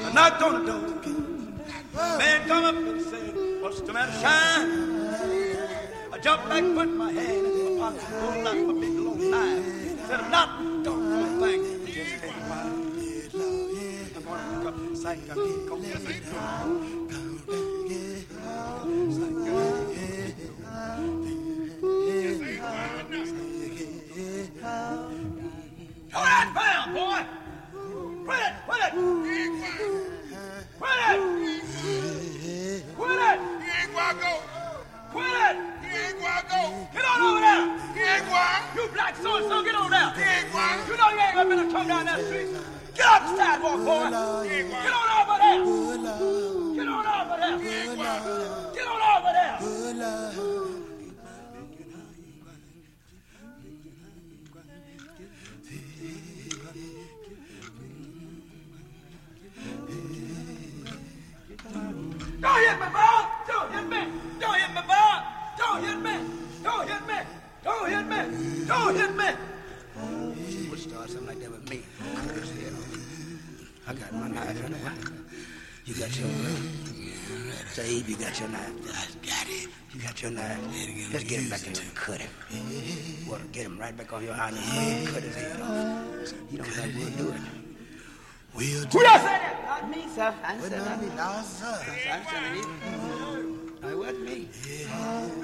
I knocked on the door. Man come up and said, what's the matter, Shine? I jumped back, put my hand in my pocket, pulled out my big long knife. Said, I'm not doggone thing. Just take a while. I'm going to come sight. I'm going to Throw that pound, boy! Quit it! Quit it! Quit it! Quit it! He ain't gonna go. Quit it! He ain't gonna go. Get on over there! He ain't gonna. You black so-and-so, get on there! He ain't gonna. You know you ain't gonna come down that street. Get off the sidewalk, boy! Get on over there! Get on over there! Get on over there! Don't hit me, boy! Don't hit me! Don't hit me, boy! Don't hit me! Don't hit me! Don't hit me! Don't hit me! You would start something like that with me. I got my knife in there. You got your Sabe, you got your knife. I got it. You got your knife. Let's get him back in there and cut him. Well, get him right back on your hind and cut his head off. You don't think we'll do it? We'll do it. Who else said that? Not me, sir. I said that. No, sir. I wasn't me.